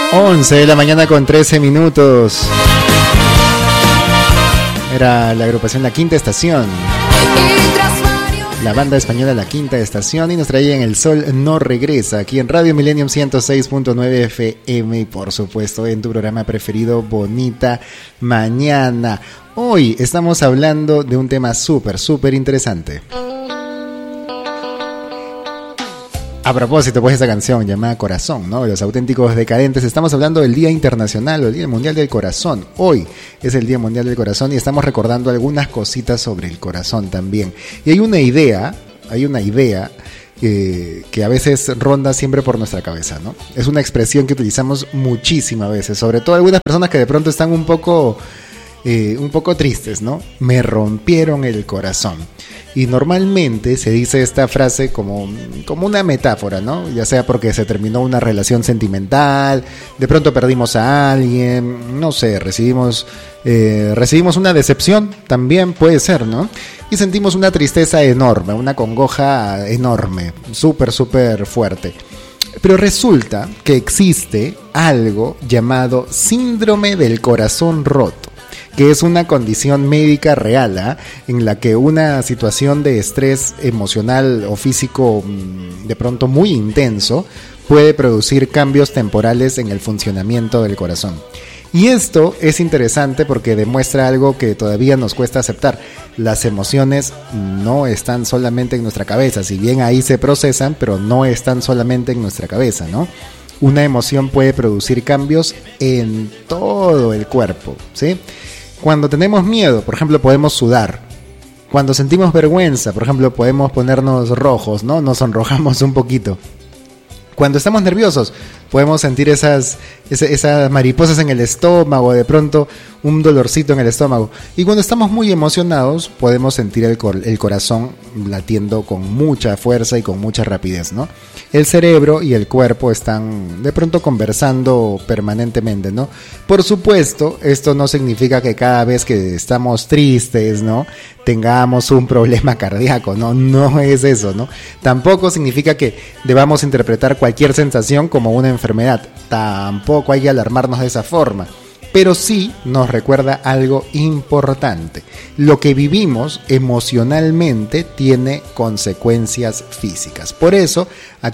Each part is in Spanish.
11 de la mañana con 13 minutos. Era la agrupación La Quinta Estación, la banda española La Quinta Estación, y nos traían El Sol No Regresa aquí en Radio Millennium 106.9 FM y por supuesto en tu programa preferido Bonita Mañana. Hoy estamos hablando de un tema súper interesante. A propósito, pues, esta canción llamada Corazón, ¿no? Los Auténticos Decadentes. Estamos hablando del Día Internacional o el Día Mundial del Corazón. Hoy es el Día Mundial del Corazón y estamos recordando algunas cositas sobre el corazón también. Y hay una idea que a veces ronda siempre por nuestra cabeza, ¿no? Es una expresión que utilizamos muchísimas veces, sobre todo algunas personas que de pronto están un poco tristes, ¿no? Me rompieron el corazón. Y normalmente se dice esta frase como una metáfora, ¿no? Ya sea porque se terminó una relación sentimental, de pronto perdimos a alguien, no sé, recibimos una decepción, también puede ser, ¿no? Y sentimos una tristeza enorme, una congoja enorme, súper fuerte. Pero resulta que existe algo llamado síndrome del corazón roto, que es una condición médica real, en la que una situación de estrés emocional o físico de pronto muy intenso puede producir cambios temporales en el funcionamiento del corazón. Y esto es interesante porque demuestra algo que todavía nos cuesta aceptar. Las emociones no están solamente en nuestra cabeza, si bien ahí se procesan, pero no están solamente en nuestra cabeza, ¿no? Una emoción puede producir cambios en todo el cuerpo, ¿sí? Cuando tenemos miedo, por ejemplo, podemos sudar. Cuando sentimos vergüenza, por ejemplo, podemos ponernos rojos, ¿no? Nos sonrojamos un poquito. Cuando estamos nerviosos, podemos sentir esas mariposas en el estómago, de pronto un dolorcito en el estómago. Y cuando estamos muy emocionados, podemos sentir el corazón latiendo con mucha fuerza y con mucha rapidez, ¿no? El cerebro y el cuerpo están de pronto conversando permanentemente, ¿no? Por supuesto, esto no significa que cada vez que estamos tristes, ¿no?, tengamos un problema cardíaco, ¿no? No es eso, ¿no? Tampoco significa que debamos interpretar cualquier sensación como una enfermedad. Tampoco hay que alarmarnos de esa forma. Pero sí nos recuerda algo importante. Lo que vivimos emocionalmente tiene consecuencias físicas. Por eso,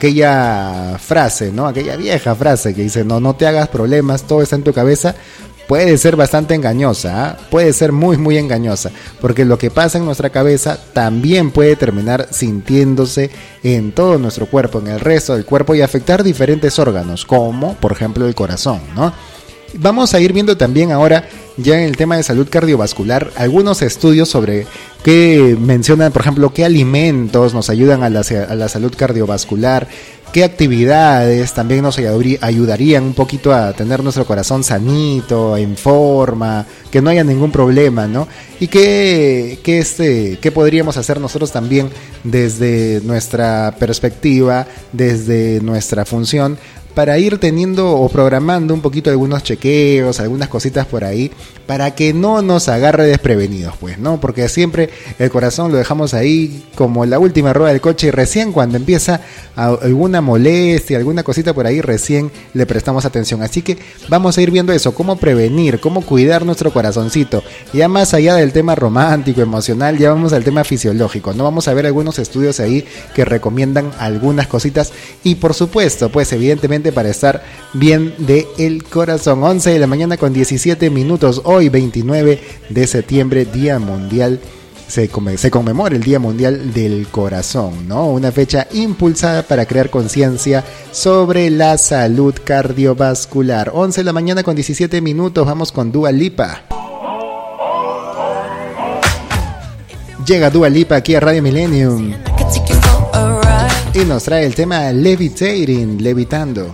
aquella frase, ¿no? Aquella vieja frase que dice, no te hagas problemas, todo está en tu cabeza, puede ser bastante engañosa, puede ser muy engañosa, porque lo que pasa en nuestra cabeza también puede terminar sintiéndose en todo nuestro cuerpo, en el resto del cuerpo, y afectar diferentes órganos, como por ejemplo el corazón, ¿no? Vamos a ir viendo también ahora, ya en el tema de salud cardiovascular, algunos estudios sobre qué mencionan, por ejemplo, qué alimentos nos ayudan a la salud cardiovascular, qué actividades también nos ayudarían un poquito a tener nuestro corazón sanito, en forma, que no haya ningún problema, ¿no? Y qué podríamos hacer nosotros también desde nuestra perspectiva, desde nuestra función, para ir teniendo o programando un poquito algunos chequeos, algunas cositas por ahí, para que no nos agarre desprevenidos, pues, ¿no? Porque siempre el corazón lo dejamos ahí como la última rueda del coche, y recién cuando empieza alguna molestia, alguna cosita por ahí, recién le prestamos atención. Así que vamos a ir viendo eso, cómo prevenir, cómo cuidar nuestro corazoncito. Ya más allá del tema romántico, emocional, ya vamos al tema fisiológico, ¿no? Vamos a ver algunos estudios ahí que recomiendan algunas cositas, y por supuesto, pues evidentemente para estar bien de el corazón. 11 de la mañana con 17 minutos. Hoy 29 de septiembre, Día Mundial, se conmemora el Día Mundial del Corazón, ¿no? Una fecha impulsada para crear conciencia sobre la salud cardiovascular. 11 de la mañana con 17 minutos. Vamos con Dua Lipa. Llega Dua Lipa aquí a Radio Millennium y nos trae el tema Levitating, levitando.